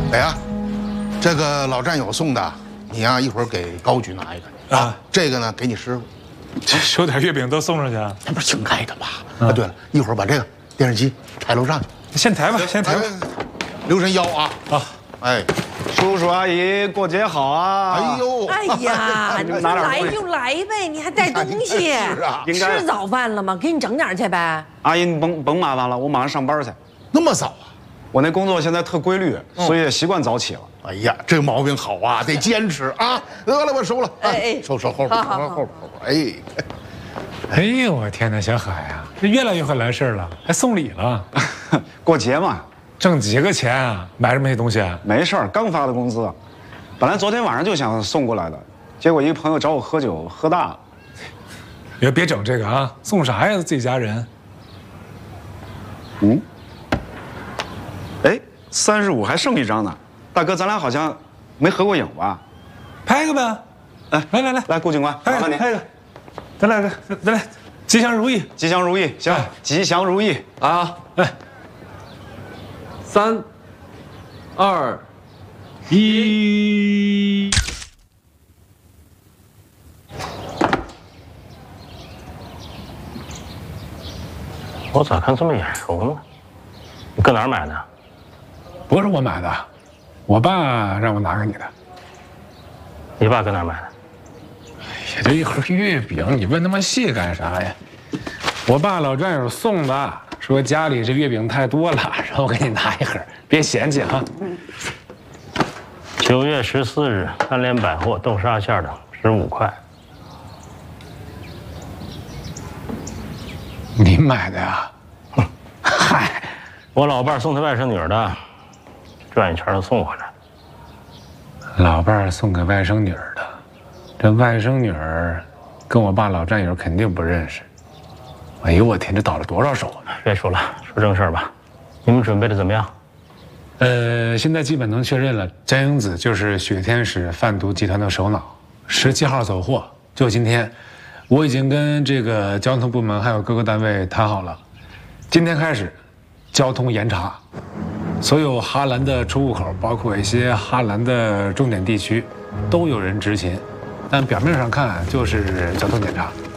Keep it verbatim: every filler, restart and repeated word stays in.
哎呀，这个老战友送的，你呀、啊、一会儿给高局拿一个啊。这个呢给你师傅。 收点月饼都送上去啊？ 那不是应该的吗？啊，对了，一会儿把这个电视机抬楼上去。 先抬吧，先抬吧。 留神腰啊！ 啊， 哎， 叔叔阿姨过节好啊！ 哎呦， 哎呀，你拿点来就来呗，你还带东西？ 是啊， 吃早饭了吗？给你整点去呗。 阿姨，你甭甭麻烦了，我马上上班去。 那么早啊？ 我那工作现在特规律，所以也习惯早起了。 哎呀，这个毛病好啊，得坚持啊！得了，我收了。 哎哎， 收收后边，后边后边后边。 哎，哎呦，我天哪，小海啊，这越来越会来事了，还送礼了。 过节嘛， 挣几个钱啊？买什么些东西啊？ 没事儿，刚发的工资。本来昨天晚上就想送过来的，结果一个朋友找我喝酒，喝大了。 别别整这个啊！送啥呀？自己家人。 嗯。哎，三十五还剩一张呢，大哥，咱俩好像没合过影吧？ 拍个呗！ 哎， 来来来， 来，顾警官，麻烦您拍个，咱来个，咱来，吉祥如意， 吉祥如意，行，吉祥如意啊！ 来， 三、二、一。 我咋看这么眼熟呢？你搁哪儿买的？ 不是我买的，我爸让我拿给你的。 你爸搁哪儿买的？ 哎呀，这一盒月饼，你问那么细干啥呀？我爸老战友送的，说家里这月饼太多了，让我给你拿一盒，别嫌弃哈。 九月十四日，三联百货豆沙馅的，十五块。 你买的呀？嗨， 我老伴送他外甥女儿的，转一圈就送回来。 老伴儿送给外甥女儿的，这外甥女儿跟我爸老战友肯定不认识。哎呦我天，这倒了多少手啊！ 别说了，说正事儿吧。你们准备的怎么样？ 呃，现在基本能确认了，江英子就是雪天使贩毒集团的首脑。十七号走货，就今天，我已经跟这个交通部门还有各个单位谈好了，今天开始，交通严查，所有哈兰的出入口，包括一些哈兰的重点地区，都有人执勤，但表面上看就是交通检查。